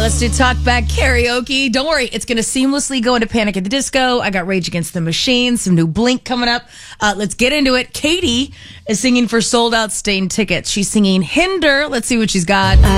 Let's do Talk Back Karaoke. Don't worry, it's going to seamlessly go into Panic at the Disco. I got Rage Against the Machine, some new Blink coming up. Let's get into it. Katie is singing for sold out Stain tickets. She's singing Hinder. Let's see what she's got.